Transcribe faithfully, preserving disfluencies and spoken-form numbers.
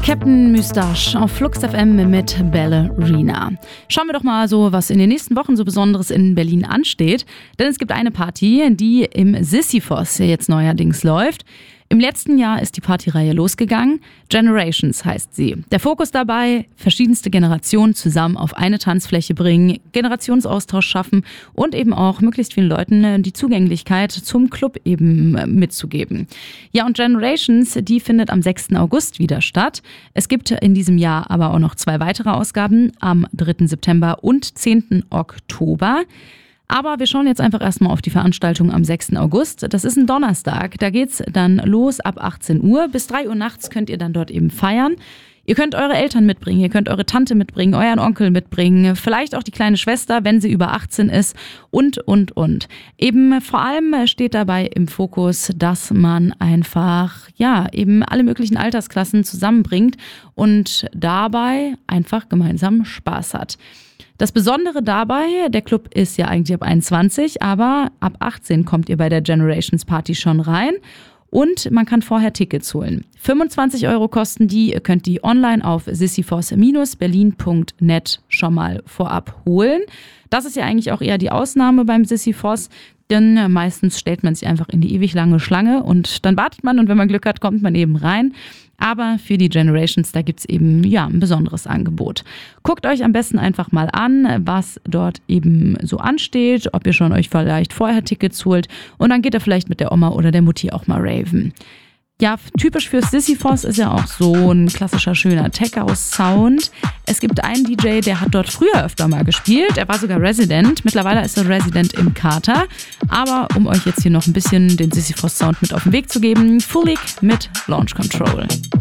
Captain Moustache auf Flux F M mit Ballerina. Schauen wir doch mal so, was in den nächsten Wochen so Besonderes in Berlin ansteht. Denn es gibt eine Party, die im Sisyphos jetzt neuerdings läuft. Im letzten Jahr ist die Partyreihe losgegangen. Generations heißt sie. Der Fokus dabei, verschiedenste Generationen zusammen auf eine Tanzfläche bringen, Generationsaustausch schaffen und eben auch möglichst vielen Leuten die Zugänglichkeit zum Club eben mitzugeben. Ja, und Generations, die findet am sechsten August wieder statt. Es gibt in diesem Jahr aber auch noch zwei weitere Ausgaben am dritten September und zehnten Oktober. Aber wir schauen jetzt einfach erstmal auf die Veranstaltung am sechsten August. Das ist ein Donnerstag. Da geht's dann los ab achtzehn Uhr. Bis drei Uhr nachts könnt ihr dann dort eben feiern. Ihr könnt eure Eltern mitbringen, ihr könnt eure Tante mitbringen, euren Onkel mitbringen, vielleicht auch die kleine Schwester, wenn sie über achtzehn ist und, und, und. Eben vor allem steht dabei im Fokus, dass man einfach, ja, eben alle möglichen Altersklassen zusammenbringt und dabei einfach gemeinsam Spaß hat. Das Besondere dabei, der Club ist ja eigentlich ab einundzwanzig, aber ab achtzehn kommt ihr bei der Generations Party schon rein und man kann vorher Tickets holen. fünfundzwanzig Euro kosten die, ihr könnt die online auf sisyphos Bindestrich berlin Punkt net schon mal vorab holen. Das ist ja eigentlich auch eher die Ausnahme beim Sisyphos, denn meistens stellt man sich einfach in die ewig lange Schlange und dann wartet man und wenn man Glück hat, kommt man eben rein. Aber für die Generations, da gibt's eben ja ein besonderes Angebot. Guckt euch am besten einfach mal an, was dort eben so ansteht, ob ihr schon euch vielleicht vorher Tickets holt und dann geht ihr vielleicht mit der Oma oder der Mutti auch mal raven. Ja, typisch fürs Sisyphos ist ja auch so ein klassischer, schöner Tech-House-Sound. Es gibt einen D J, der hat dort früher öfter mal gespielt. Er war sogar Resident. Mittlerweile ist er Resident im Kater. Aber um euch jetzt hier noch ein bisschen den Sisyphos-Sound mit auf den Weg zu geben, Fulik mit Launch Control.